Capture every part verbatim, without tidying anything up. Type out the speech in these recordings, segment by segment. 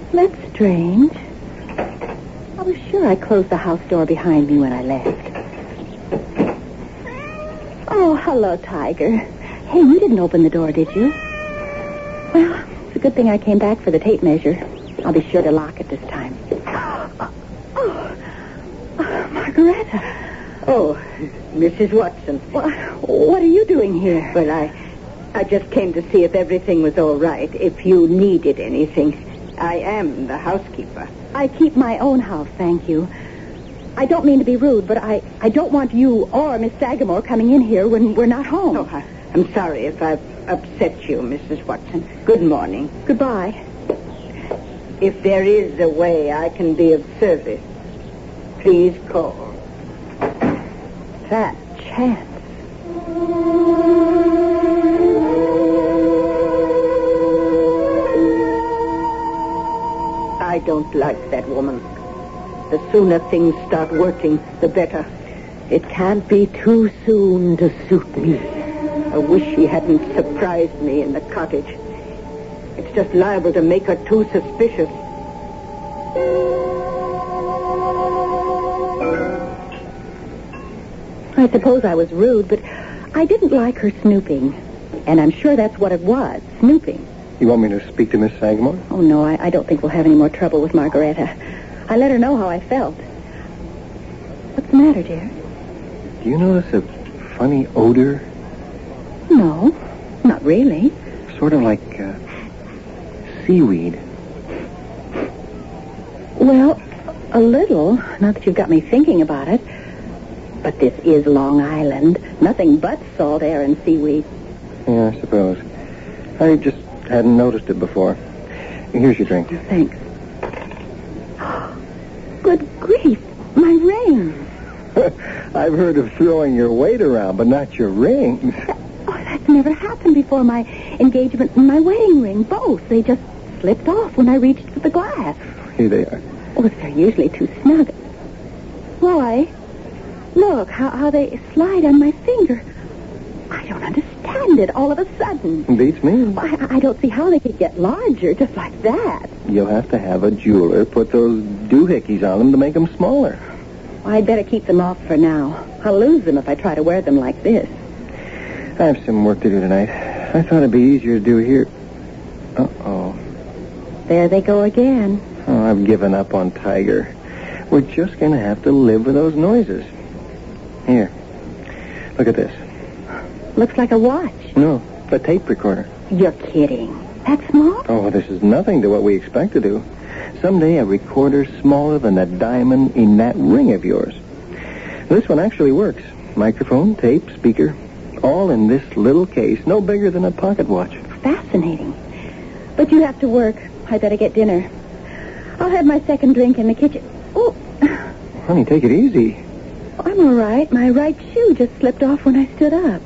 That's strange. I was sure I closed the house door behind me when I left. Oh, hello, Tiger. Hey, you didn't open the door, did you? Well, it's a good thing I came back for the tape measure. I'll be sure to lock it this time. Oh, oh, Margareta. Oh, Missus Watson. Well, what are you doing here? Well, I, I just came to see if everything was all right, if you needed anything. I am the housekeeper. I keep my own house, thank you. I don't mean to be rude, but I, I don't want you or Miss Sagamore coming in here when we're not home. Oh, I, I'm sorry if I've upset you, Missus Watson. Good morning. Goodbye. If there is a way I can be of service, please call. That chance. I don't like that woman. The sooner things start working, the better. It can't be too soon to suit me. I wish she hadn't surprised me in the cottage. It's just liable to make her too suspicious. I suppose I was rude, but I didn't like her snooping. And I'm sure that's what it was, snooping. You want me to speak to Miss Sagamore? Oh, no, I, I don't think we'll have any more trouble with Margareta. I let her know how I felt. What's the matter, dear? Do you notice a funny odor? No, not really. Sort of like uh, seaweed. Well, a little, now that you've got me thinking about it. But this is Long Island. Nothing but salt air and seaweed. Yeah, I suppose. I just hadn't noticed it before. Here's your drink. Thanks. Good grief, my rings. I've heard of throwing your weight around, but not your rings. Oh, that's never happened before. My engagement and my wedding ring, both. They just slipped off when I reached for the glass. Here they are. Oh, they're usually too snug. Why? Look, how, how they slide on my finger. I don't understand it all of a sudden. Beats me. I, I don't see how they could get larger just like that. You'll have to have a jeweler put those doohickeys on them to make them smaller. I'd better keep them off for now. I'll lose them if I try to wear them like this. I have some work to do tonight. I thought it'd be easier to do here. Uh-oh. There they go again. Oh, I've given up on Tiger. We're just going to have to live with those noises. Here. Look at this. Looks like a watch. No, a tape recorder. You're kidding. That small? Oh, this is nothing to what we expect to do. Someday a recorder smaller than a diamond in that ring of yours. This one actually works. Microphone, tape, speaker, all in this little case, no bigger than a pocket watch. Fascinating. But you have to work. I better get dinner. I'll have my second drink in the kitchen. Oh. Honey, take it easy. I'm all right. My right shoe just slipped off when I stood up.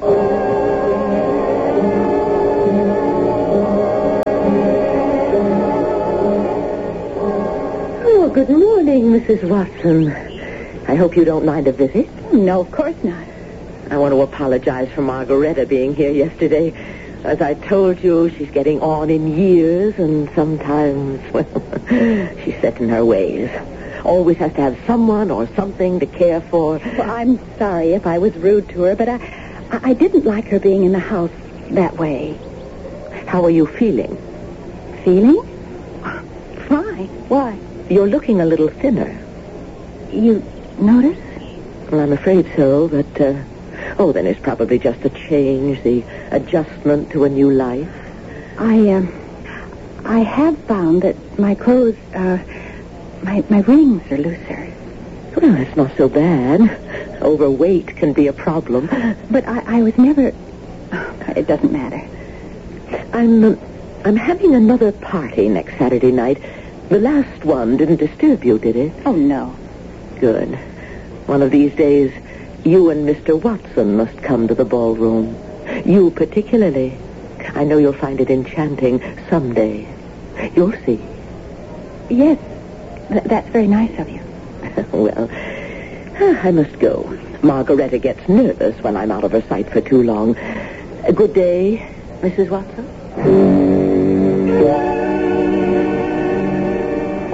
Oh, good morning, Missus Watson. I hope you don't mind a visit. No, of course not. I want to apologize for Margareta being here yesterday. As I told you, she's getting on in years, and sometimes, well, she's set in her ways. Always has to have someone or something to care for. Well, I'm sorry if I was rude to her, but I, I didn't like her being in the house that way. How are you feeling? Feeling? Fine. Why? You're looking a little thinner. You notice? Well, I'm afraid so, but, uh, oh, then it's probably just a change, the adjustment to a new life. I, um, I have found that my clothes, uh, my, my rings are looser. Well, it's not so bad. Overweight can be a problem. But I, I was never... It doesn't matter. I'm, uh, I'm having another party next Saturday night. The last one didn't disturb you, did it? Oh, no. Good. One of these days, you and Mister Watson must come to the ballroom. You particularly. I know you'll find it enchanting someday. You'll see. Yes. Th- that's very nice of you. Well, I must go. Margareta gets nervous when I'm out of her sight for too long. Uh, good day, Missus Watson.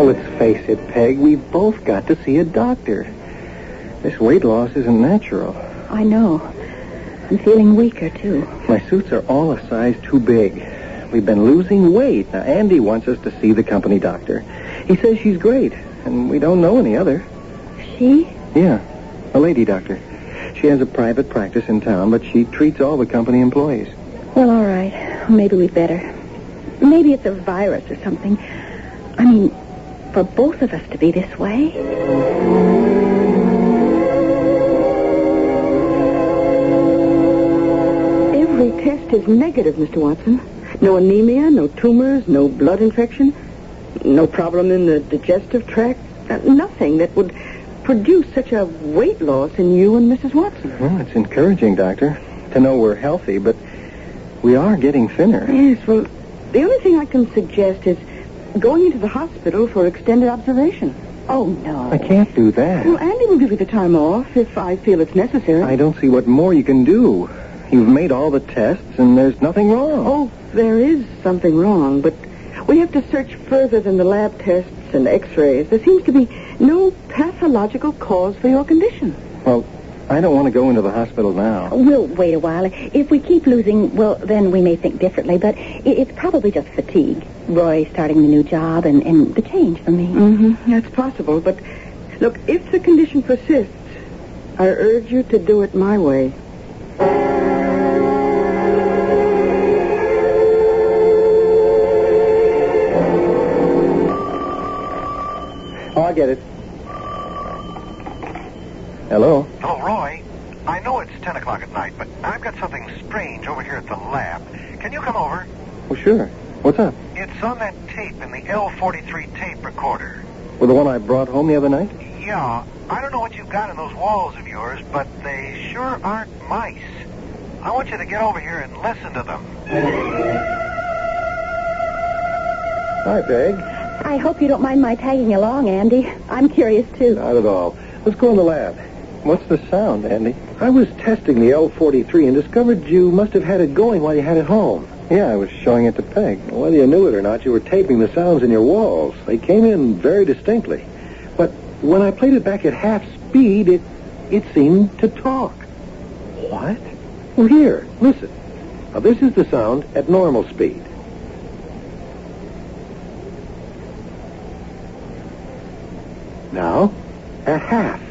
Well, let's face it, Peg. We've both got to see a doctor. This weight loss isn't natural. I know. I'm feeling weaker, too. My suits are all a size too big. We've been losing weight. Now, Andy wants us to see the company doctor. He says she's great, and we don't know any other. She? Yeah, a lady doctor. She has a private practice in town, but she treats all the company employees. Well, all right. Maybe we'd better. Maybe it's a virus or something. I mean, for both of us to be this way. Every test is negative, Mister Watson. No anemia, no tumors, no blood infection, no problem in the digestive tract, uh, nothing that would produce such a weight loss in you and Missus Watson. Well, it's encouraging, Doctor, to know we're healthy, but we are getting thinner. Yes, well, the only thing I can suggest is going into the hospital for extended observation. Oh, no. I can't do that. Well, Andy will give you the time off if I feel it's necessary. I don't see what more you can do. You've made all the tests, and there's nothing wrong. Oh, there is something wrong, but we have to search further than the lab tests and x-rays. There seems to be no pathological cause for your condition. Well, I don't want to go into the hospital now. We'll wait a while. If we keep losing, well, then we may think differently, but i- it's probably just fatigue. Roy starting the new job and, and the change for me. Mm-hmm. That's possible, but look, if the condition persists, I urge you to do it my way. Oh, I get it. Hello? Hello, Roy. I know it's ten o'clock at night, but I've got something strange over here at the lab. Can you come over? Well, sure. What's up? It's on that tape in the L forty-three tape recorder. Well, the one I brought home the other night? Yeah, I don't know what you've got in those walls of yours, but they sure aren't mice. I want you to get over here and listen to them. Hi, Peg. I hope you don't mind my tagging along, Andy. I'm curious, too. Not at all. Let's go in the lab. What's the sound, Andy? I was testing the L forty-three and discovered you must have had it going while you had it home. Yeah, I was showing it to Peg. Whether you knew it or not, you were taping the sounds in your walls. They came in very distinctly. But when I played it back at half speed, it it seemed to talk. What? Well, here, listen. Now, this is the sound at normal speed. Now, at half.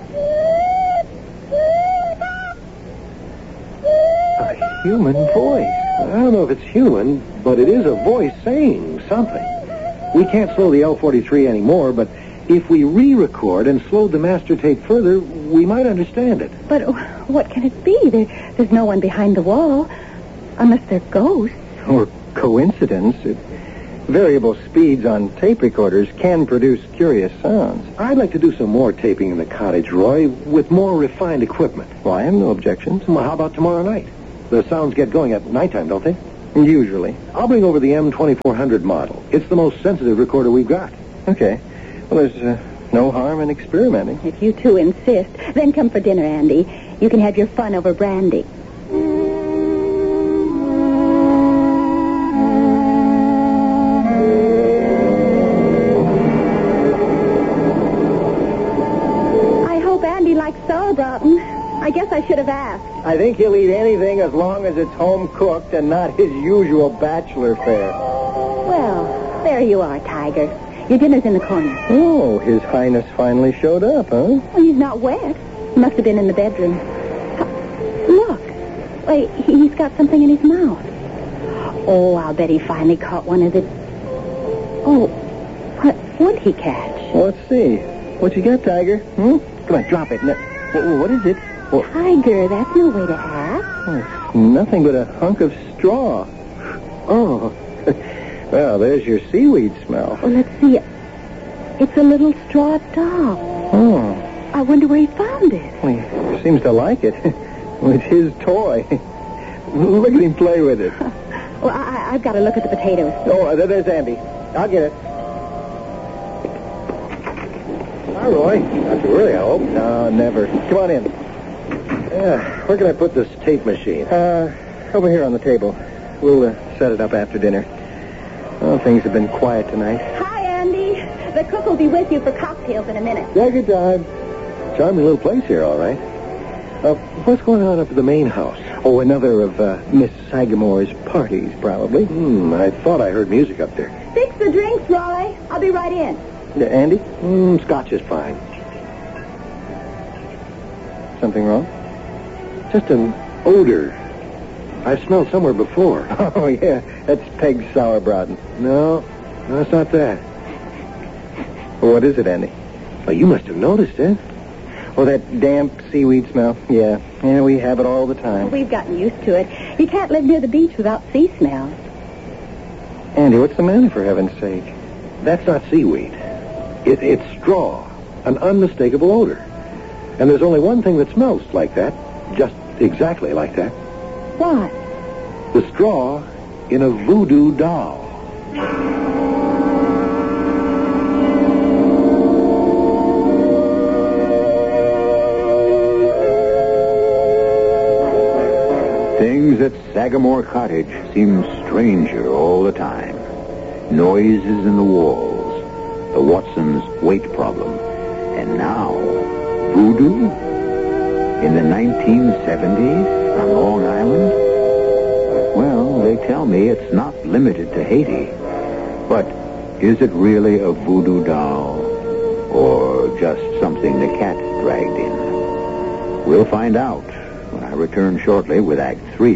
A human voice. I don't know if it's human, but it is a voice saying something. We can't slow the L forty-three anymore, but if we re-record and slowed the master tape further, we might understand it. But what can it be? There, there's no one behind the wall, unless they're ghosts. Or coincidence. It, variable speeds on tape recorders can produce curious sounds. I'd like to do some more taping in the cottage, Roy, with more refined equipment. Well, I have no objections. Well, how about tomorrow night? The sounds get going at nighttime, don't they? Usually. I'll bring over the M twenty-four hundred model. It's the most sensitive recorder we've got. Okay. Well, there's uh, no harm in experimenting. If you two insist, then come for dinner, Andy. You can have your fun over brandy. I hope Andy likes sauerbraten. I guess I should have asked. I think he'll eat anything as long as it's home cooked and not his usual bachelor fare. Well, there you are, Tiger. Your dinner's in the corner. Oh, His Highness finally showed up, huh? Well, he's not wet. He must have been in the bedroom. Look. Wait, he- he's got something in his mouth. Oh, I'll bet he finally caught one of the... Oh, what would he catch? Well, let's see. What you got, Tiger? Hmm? Come on, drop it. No. Wh- What is it? Well, Tiger, that's no way to ask. it's nothing but a hunk of straw. Oh. Well, there's your seaweed smell. Well, let's see. It's a little straw doll. Oh. I wonder where he found it. Well, he seems to like it. It's his toy. Look at him play with it. Well, I, I've got to look at the potatoes. Oh, uh, there's Andy. I'll get it. Hi, Roy. Not too early, I hope. No, never. Come on in. Yeah, where can I put this tape machine? Uh, over here on the table. We'll uh, set it up after dinner. Oh, things have been quiet tonight. Hi, Andy. The cook will be with you for cocktails in a minute. Yeah, good time. Charming little place here, all right. Uh, what's going on up at the main house? Oh, another of uh, Miss Sagamore's parties, probably. Hmm, I thought I heard music up there. Fix the drinks, Roy. I'll be right in. Uh, Andy? Hmm, scotch is fine. Something wrong? Just an odor. I've smelled somewhere before. Oh, yeah. That's Peg's sauerbraten. No, no, it's not that. What is it, Andy? Well, you must have noticed it. Oh, that damp seaweed smell. Yeah. Yeah, we have it all the time. We've gotten used to it. You can't live near the beach without sea smell. Andy, what's the matter, for heaven's sake? That's not seaweed. It, it's straw. An unmistakable odor. And there's only one thing that smells like that. Just exactly like that. What? The straw in a voodoo doll. Things at Sagamore Cottage seem stranger all the time. Noises in the walls, the Watsons' weight problem, and now, voodoo? In the nineteen seventies on Long Island? Well, they tell me it's not limited to Haiti. But is it really a voodoo doll? Or just something the cat dragged in? We'll find out when I return shortly with Act Three.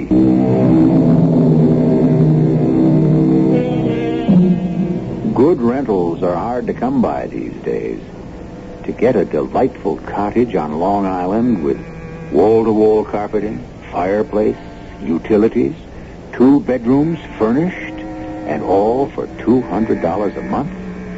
Good rentals are hard to come by these days. To get a delightful cottage on Long Island with wall-to-wall carpeting, fireplace, utilities, two bedrooms furnished, and all for two hundred dollars a month?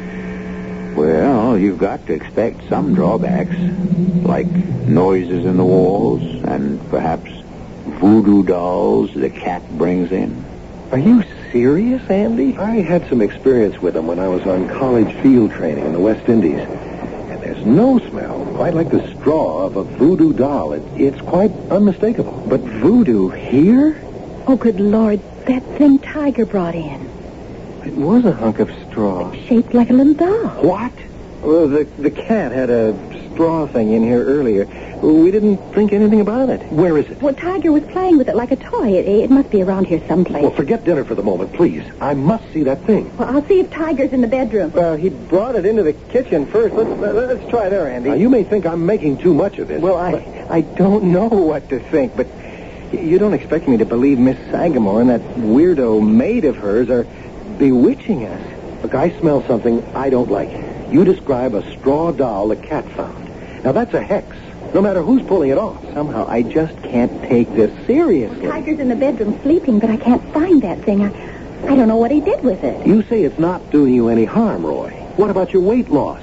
Well, you've got to expect some drawbacks, like noises in the walls and perhaps voodoo dolls the cat brings in. Are you serious, Andy? I had some experience with them when I was on college field training in the West Indies. And there's no smell quite like the straw of a voodoo doll. It, it's quite unmistakable. But voodoo here? Oh, good Lord. That thing Tiger brought in. It was a hunk of straw. Shaped like a little doll. What? Well, the, the cat had a straw thing in here earlier. We didn't think anything about it. Where is it? Well, Tiger was playing with it like a toy. It, it must be around here someplace. Well, forget dinner for the moment, please. I must see that thing. Well, I'll see if Tiger's in the bedroom. Well, he brought it into the kitchen first. Let's, let's try there, Andy. Now, you may think I'm making too much of this. Well, I, I don't know what to think, but you don't expect me to believe Miss Sagamore and that weirdo maid of hers are bewitching us. Look, I smell something I don't like. You describe a straw doll the cat found. Now, that's a hex, no matter who's pulling it off. Somehow, I just can't take this seriously. Tiger's in the bedroom sleeping, but I can't find that thing. I, I don't know what he did with it. You say it's not doing you any harm, Roy. What about your weight loss?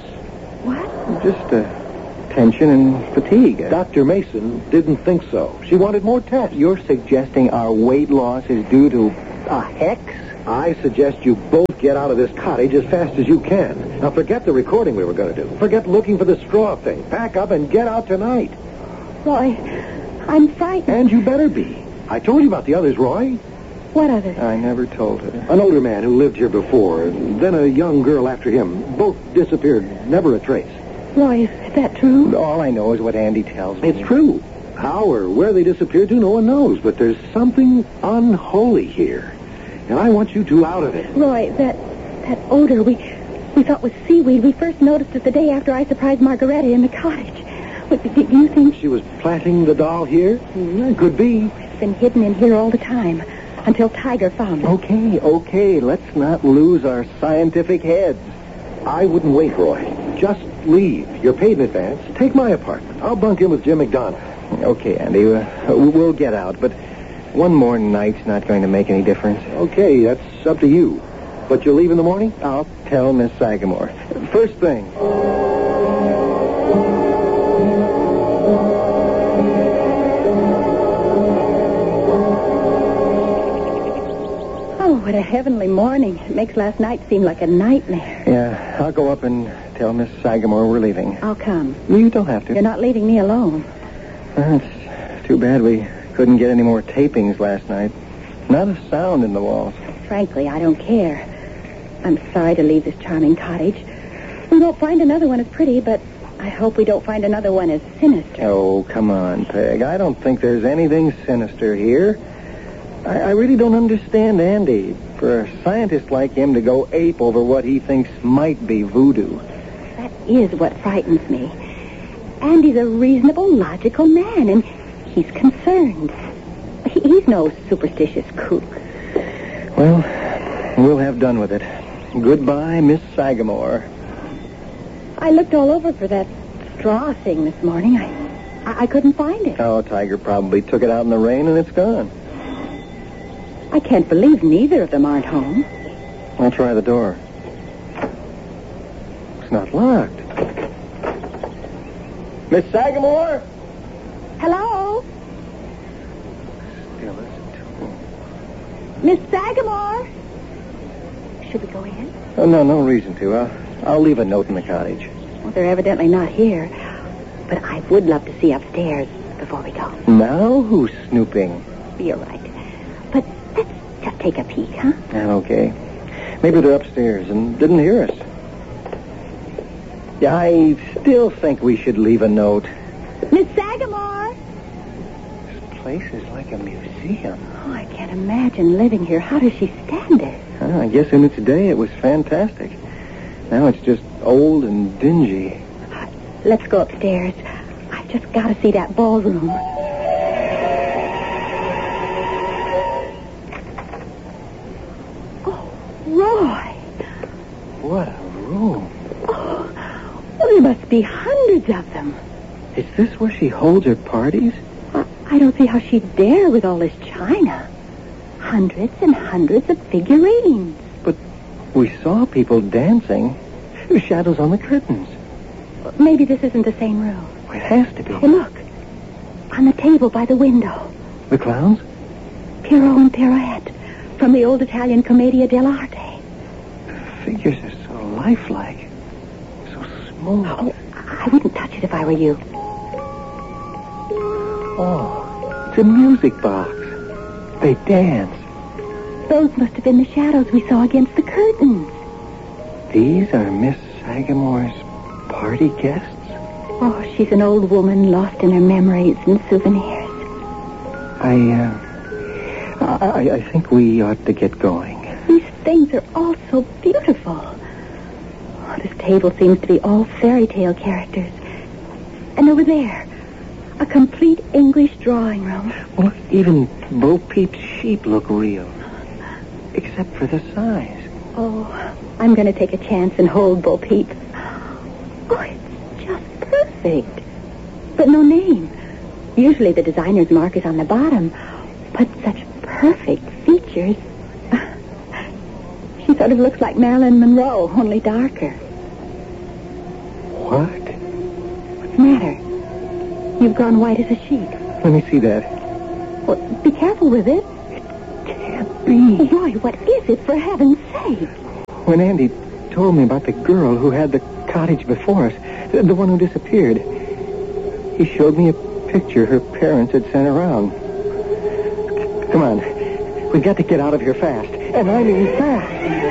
What? Just uh, tension and fatigue. Doctor Mason didn't think so. She wanted more tests. You're suggesting our weight loss is due to a hex? I suggest you both get out of this cottage as fast as you can. Now, forget the recording we were going to do. Forget looking for the straw thing. Pack up and get out tonight. Roy, I'm frightened. And you better be. I told you about the others, Roy. What others? I never told her. An older man who lived here before, and then a young girl after him. Both disappeared, never a trace. Roy, is that true? All I know is what Andy tells me. It's true. How or where they disappeared to, no one knows. But there's something unholy here. And I want you two out of it. Roy, that that odor we we thought was seaweed. We first noticed it the day after I surprised Margaretta in the cottage. But do you think She was planting the doll here? Mm, could be. it's been hidden in here all the time until Tiger found it? Okay, okay, let's not lose our scientific heads. I wouldn't wait, Roy. Just leave. You're paid in advance. Take my apartment. I'll bunk in with Jim McDonough. Okay, Andy, uh, we'll get out, but one more night's not going to make any difference. Okay, that's up to you. But you'll leave in the morning? I'll tell Miss Sagamore. First thing. Oh, what a heavenly morning. It makes last night seem like a nightmare. Yeah, I'll go up and tell Miss Sagamore we're leaving. I'll come. You don't have to. You're not leaving me alone. Uh, it's too bad we couldn't get any more tapings last night. Not a sound in the walls. Frankly, I don't care. I'm sorry to leave this charming cottage. We We won't find another one as pretty, but I hope we don't find another one as sinister. Oh, come on, Peg. I don't think there's anything sinister here. I, I really don't understand Andy. For a scientist like him to go ape over what he thinks might be voodoo. That is what frightens me. Andy's a reasonable, logical man, and he's concerned. He, he's no superstitious kook. Well, we'll have done with it. Goodbye, Miss Sagamore. I looked all over for that straw thing this morning. I, I, I couldn't find it. Oh, Tiger probably took it out in the rain and it's gone. I can't believe neither of them aren't home. I'll try the door. It's not locked. Miss Sagamore? Hello? Still isn't. Miss Sagamore? Should we go in? Oh, no, no reason to. I'll, I'll leave a note in the cottage. Well, they're evidently not here. But I would love to see upstairs before we go. Now who's snooping? You're right. But let's just take a peek, huh? Yeah, okay. Maybe they're upstairs and didn't hear us. Yeah, I still think we should leave a note. Miss Sagamore! This place is like a museum. Oh, I can't imagine living here. How does she stand it? Oh, I guess in its day it was fantastic. Now it's just old and dingy. Let's go upstairs. I've just got to see that ballroom. Oh, Roy. What a room. Oh, well, there must be hundreds of them. Is this where she holds her parties? I, I don't see how she'd dare with all this china. Hundreds and hundreds of figurines. But we saw people dancing. There's shadows on the curtains. Maybe this isn't the same room. It has to be. Oh, look. On the table by the window. The clowns? Pierrot and Pierrette from the old Italian Commedia dell'arte. The figures are so lifelike. So smooth. Oh, I wouldn't touch it if I were you. Oh, it's a music box. They dance. Those must have been the shadows we saw against the curtains. These are Miss Sagamore's party guests? Oh, she's an old woman lost in her memories and souvenirs. I, uh, I, I think we ought to get going. These things are all so beautiful. Oh, this table seems to be all fairy tale characters. And over there, a complete English drawing room. Well, even Bo Peep's sheep look real. Except for the size. Oh, I'm going to take a chance and hold Bo Peep. Oh, it's just perfect. But no name. Usually the designer's mark is on the bottom. But such perfect features. She sort of looks like Marilyn Monroe, only darker. What? What's the matter? You've gone white as a sheet. Let me see that. Well, be careful with it. Can't be. Roy, what is it, for heaven's sake? When Andy told me about the girl who had the cottage before us, the, the one who disappeared, he showed me a picture her parents had sent around. Come on. We've got to get out of here fast. And I mean fast.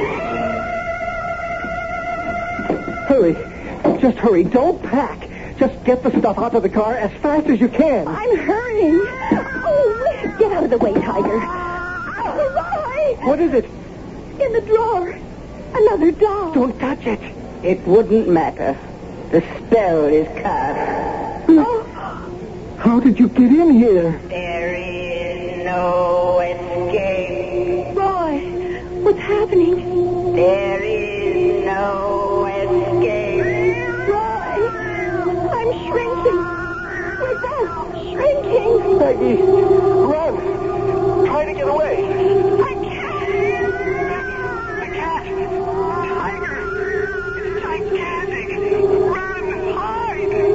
Hurry. Just hurry. Don't pack. Just get the stuff out of the car as fast as you can. I'm hurrying. Oh, get out of the way, Tiger. Oh, Roy! What is it? In the drawer. Another doll. Don't touch it. It wouldn't matter. The spell is cast. Oh. How did you get in here? There is no escape. Roy, what's happening? There is no escape. Roy, I'm shrinking. We're both shrinking. Maggie, run. Try to get away.